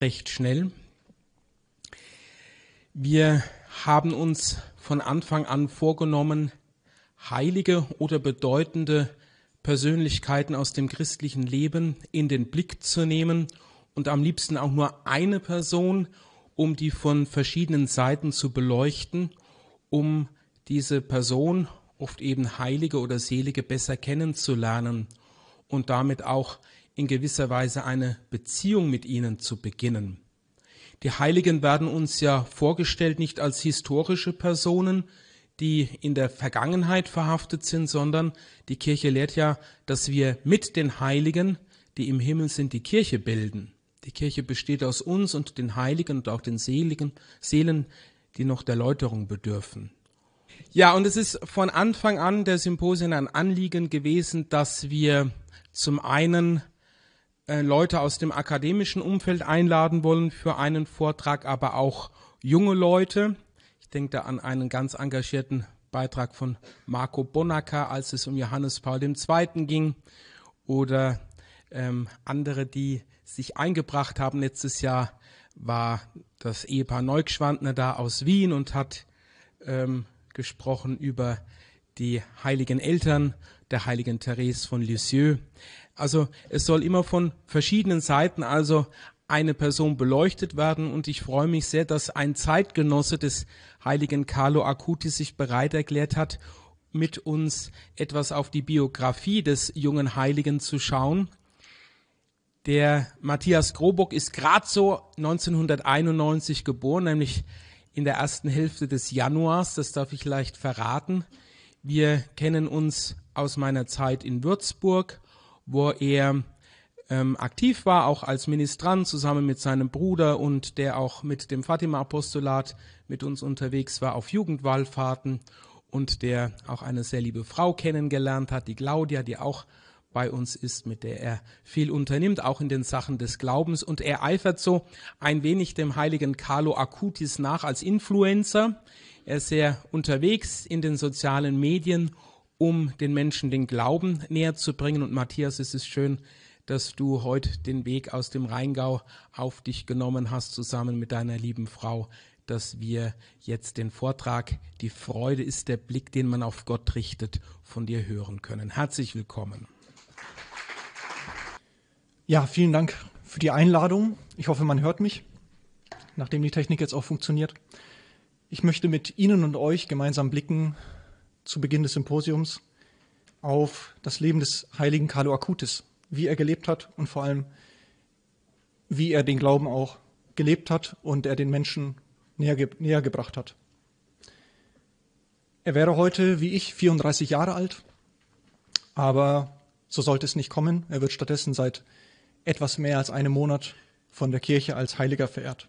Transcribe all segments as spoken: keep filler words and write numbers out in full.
recht schnell. Wir haben uns von Anfang an vorgenommen, heilige oder bedeutende Persönlichkeiten aus dem christlichen Leben in den Blick zu nehmen und am liebsten auch nur eine Person, um die von verschiedenen Seiten zu beleuchten, um diese Person, oft eben Heilige oder Selige, besser kennenzulernen und damit auch in gewisser Weise eine Beziehung mit ihnen zu beginnen. Die Heiligen werden uns ja vorgestellt nicht als historische Personen, die in der Vergangenheit verhaftet sind, sondern die Kirche lehrt ja, dass wir mit den Heiligen, die im Himmel sind, die Kirche bilden. Die Kirche besteht aus uns und den Heiligen und auch den Seligen, Seelen, die noch der Läuterung bedürfen. Ja, und es ist von Anfang an der Symposien ein Anliegen gewesen, dass wir zum einen Leute aus dem akademischen Umfeld einladen wollen für einen Vortrag, aber auch junge Leute. Ich denke da an einen ganz engagierten Beitrag von Marco Bonaca, als es um Johannes Paul der Zweite ging, oder ähm, andere, die sich eingebracht haben. Letztes Jahr war das Ehepaar Neugschwandner da aus Wien und hat ähm, gesprochen über die heiligen Eltern der heiligen Therese von Lisieux. Also es soll immer von verschiedenen Seiten also eine Person beleuchtet werden, und ich freue mich sehr, dass ein Zeitgenosse des heiligen Carlo Acutis sich bereit erklärt hat, mit uns etwas auf die Biografie des jungen Heiligen zu schauen. Der Matthias Grobock ist gerade so neunzehnhunderteinundneunzig geboren, nämlich in der ersten Hälfte des Januars, das darf ich leicht verraten. Wir kennen uns aus meiner Zeit in Würzburg, wo er ähm, aktiv war, auch als Ministrant zusammen mit seinem Bruder, und der auch mit dem Fatima-Apostolat mit uns unterwegs war auf Jugendwallfahrten, und der auch eine sehr liebe Frau kennengelernt hat, die Claudia, die auch bei uns ist, mit der er viel unternimmt, auch in den Sachen des Glaubens. Und er eifert so ein wenig dem heiligen Carlo Acutis nach als Influencer. Er ist sehr unterwegs in den sozialen Medien, um den Menschen den Glauben näher zu bringen. Und Matthias, es ist schön, dass du heute den Weg aus dem Rheingau auf dich genommen hast, zusammen mit deiner lieben Frau, dass wir jetzt den Vortrag "Die Freude ist der Blick, den man auf Gott richtet" von dir hören können. Herzlich willkommen. Ja, vielen Dank für die Einladung. Ich hoffe, man hört mich, nachdem die Technik jetzt auch funktioniert. Ich möchte mit Ihnen und euch gemeinsam blicken zu Beginn des Symposiums auf das Leben des heiligen Carlo Acutis, wie er gelebt hat und vor allem, wie er den Glauben auch gelebt hat und er den Menschen näher, ge- näher gebracht hat. Er wäre heute, wie ich, vierunddreißig Jahre alt, aber so sollte es nicht kommen. Er wird stattdessen seit etwas mehr als einem Monat von der Kirche als Heiliger verehrt.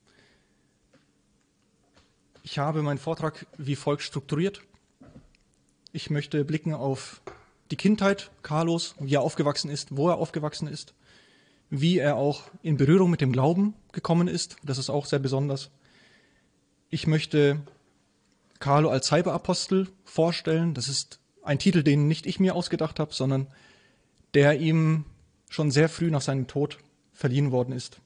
Ich habe meinen Vortrag wie folgt strukturiert. Ich möchte blicken auf die Kindheit Carlos, wie er aufgewachsen ist, wo er aufgewachsen ist, wie er auch in Berührung mit dem Glauben gekommen ist. Das ist auch sehr besonders. Ich möchte Carlo als Cyberapostel vorstellen. Das ist ein Titel, den nicht ich mir ausgedacht habe, sondern der ihm schon sehr früh nach seinem Tod verliehen worden ist.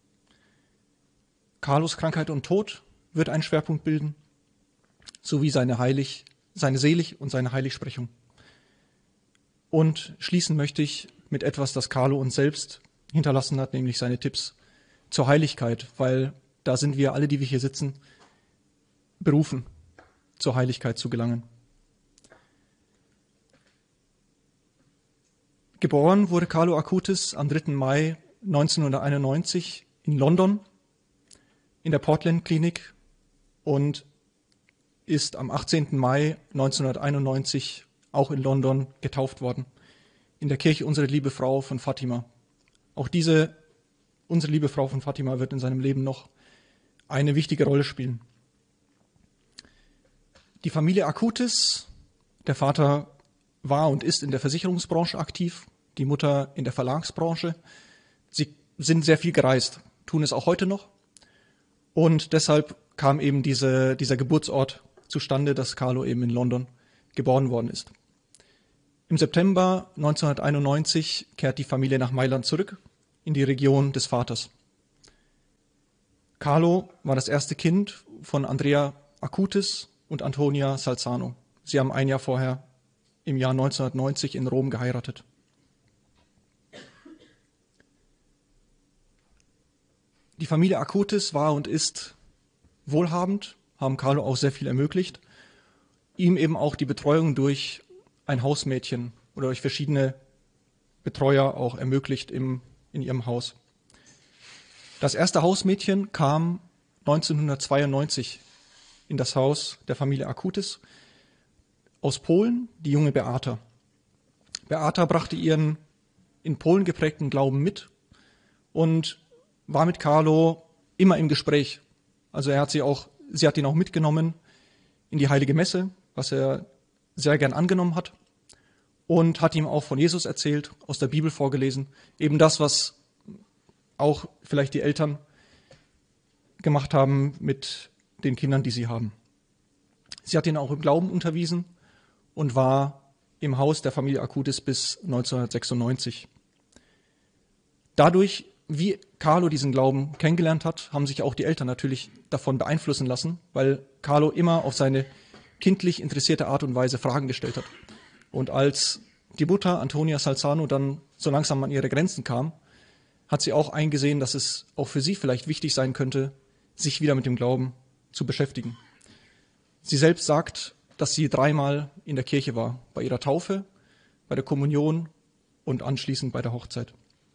Carlos Krankheit und Tod wird einen Schwerpunkt bilden, sowie seine Heilig, seine Selig- und seine Heiligsprechung. Und schließen möchte ich mit etwas, das Carlo uns selbst hinterlassen hat, nämlich seine Tipps zur Heiligkeit, weil da sind wir alle, die wir hier sitzen, berufen, zur Heiligkeit zu gelangen. Geboren wurde Carlo Acutis am dritten Mai neunzehnhunderteinundneunzig in London in der Portland Klinik und ist am achtzehnten Mai neunzehnhunderteinundneunzig auch in London getauft worden, in der Kirche Unsere Liebe Frau von Fatima. Auch diese Unsere Liebe Frau von Fatima wird in seinem Leben noch eine wichtige Rolle spielen. Die Familie Acutis, der Vater war und ist in der Versicherungsbranche aktiv, die Mutter in der Verlagsbranche. Sie sind sehr viel gereist, tun es auch heute noch. Und deshalb kam eben diese, dieser Geburtsort zustande, dass Carlo eben in London geboren worden ist. Im September neunzehnhunderteinundneunzig kehrt die Familie nach Mailand zurück, in die Region des Vaters. Carlo war das erste Kind von Andrea Acutis und Antonia Salzano. Sie haben ein Jahr vorher im Jahr neunzehnhundertneunzig in Rom geheiratet. Die Familie Acutis war und ist wohlhabend, haben Carlo auch sehr viel ermöglicht. Ihm eben auch die Betreuung durch ein Hausmädchen oder durch verschiedene Betreuer auch ermöglicht im, in ihrem Haus. Das erste Hausmädchen kam neunzehnhundertzweiundneunzig in das Haus der Familie Acutis aus Polen, die junge Beata. Beata brachte ihren in Polen geprägten Glauben mit und war mit Carlo immer im Gespräch. Also er hat sie auch, sie hat ihn auch mitgenommen in die Heilige Messe, was er sehr gern angenommen hat, und hat ihm auch von Jesus erzählt, aus der Bibel vorgelesen. Eben das, was auch vielleicht die Eltern gemacht haben mit den Kindern, die sie haben. Sie hat ihn auch im Glauben unterwiesen und war im Haus der Familie Acutis bis neunzehnhundertsechsundneunzig. Dadurch, wie Carlo diesen Glauben kennengelernt hat, haben sich auch die Eltern natürlich davon beeinflussen lassen, weil Carlo immer auf seine kindlich interessierte Art und Weise Fragen gestellt hat. Und als die Mutter Antonia Salzano dann so langsam an ihre Grenzen kam, hat sie auch eingesehen, dass es auch für sie vielleicht wichtig sein könnte, sich wieder mit dem Glauben zu beschäftigen. Sie selbst sagt, dass sie dreimal in der Kirche war, bei ihrer Taufe, bei der Kommunion und anschließend bei der Hochzeit.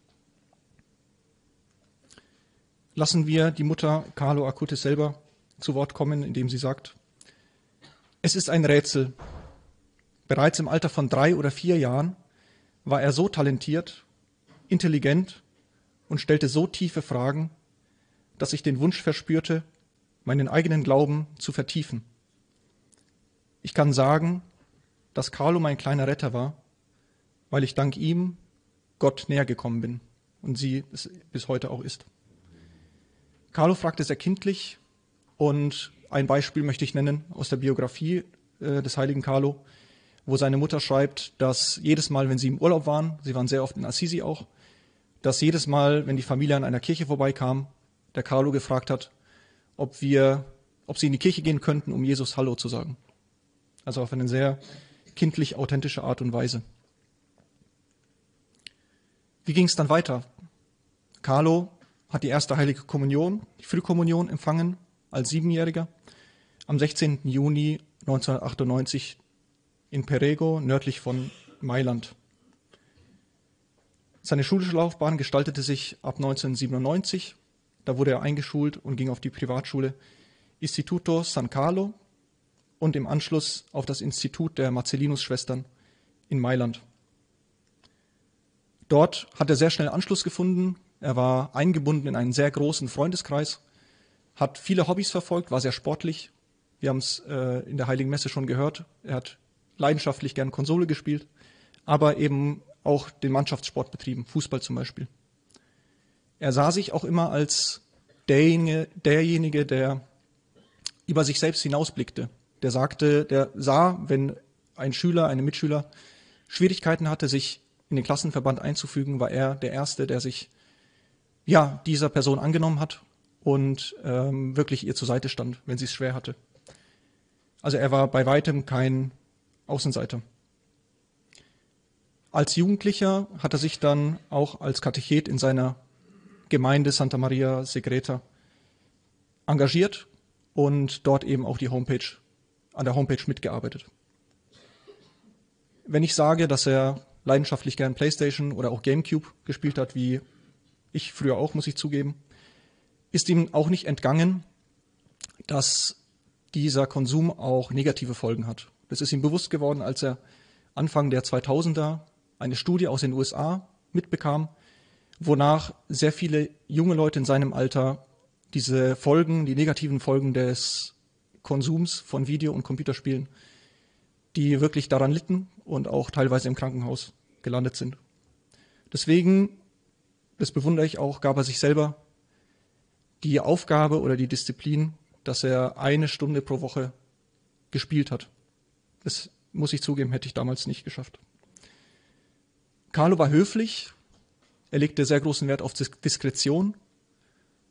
Lassen wir die Mutter Carlo Acutis selber zu Wort kommen, indem sie sagt: Es ist ein Rätsel. Bereits im Alter von drei oder vier Jahren war er so talentiert, intelligent und stellte so tiefe Fragen, dass ich den Wunsch verspürte, meinen eigenen Glauben zu vertiefen. Ich kann sagen, dass Carlo mein kleiner Retter war, weil ich dank ihm Gott näher gekommen bin und sie es bis heute auch ist. Carlo fragte sehr kindlich, und ein Beispiel möchte ich nennen aus der Biografie äh, des heiligen Carlo, wo seine Mutter schreibt, dass jedes Mal, wenn sie im Urlaub waren, sie waren sehr oft in Assisi auch, dass jedes Mal, wenn die Familie an einer Kirche vorbeikam, der Carlo gefragt hat, ob wir, ob sie in die Kirche gehen könnten, um Jesus Hallo zu sagen. Also auf eine sehr kindlich authentische Art und Weise. Wie ging es dann weiter? Carlo hat die erste heilige Kommunion, die Frühkommunion empfangen als Siebenjähriger am sechzehnten Juni neunzehnhundertachtundneunzig in Perego, nördlich von Mailand. Seine schulische Laufbahn gestaltete sich ab neunzehnhundertsiebenundneunzig. Da wurde er eingeschult und ging auf die Privatschule Istituto San Carlo und im Anschluss auf das Institut der Marcellinus-Schwestern in Mailand. Dort hat er sehr schnell Anschluss gefunden. Er war eingebunden in einen sehr großen Freundeskreis, hat viele Hobbys verfolgt, war sehr sportlich. Wir haben es äh, in der Heiligen Messe schon gehört. Er hat leidenschaftlich gern Konsole gespielt, aber eben auch den Mannschaftssport betrieben, Fußball zum Beispiel. Er sah sich auch immer als derjenige, derjenige, der über sich selbst hinausblickte. Der sagte, der sah, wenn ein Schüler, eine Mitschüler Schwierigkeiten hatte, sich in den Klassenverband einzufügen, war er der Erste, der sich ja dieser Person angenommen hat und ähm, wirklich ihr zur Seite stand, wenn sie es schwer hatte. Also er war bei weitem kein Außenseiter. Als Jugendlicher hat er sich dann auch als Katechet in seiner Gemeinde Santa Maria Segreta engagiert und dort eben auch die Homepage, an der Homepage mitgearbeitet. Wenn ich sage, dass er leidenschaftlich gern PlayStation oder auch Gamecube gespielt hat, wie ich früher auch, muss ich zugeben, ist ihm auch nicht entgangen, dass dieser Konsum auch negative Folgen hat. Das ist ihm bewusst geworden, als er Anfang der zweitausender eine Studie aus den U S A mitbekam, wonach sehr viele junge Leute in seinem Alter diese Folgen, die negativen Folgen des Konsums von Video- und Computerspielen, die wirklich daran litten und auch teilweise im Krankenhaus gelandet sind. Deswegen, das bewundere ich auch, gab er sich selber die Aufgabe oder die Disziplin, dass er eine Stunde pro Woche gespielt hat. Das muss ich zugeben, hätte ich damals nicht geschafft. Carlo war höflich, er legte sehr großen Wert auf Diskretion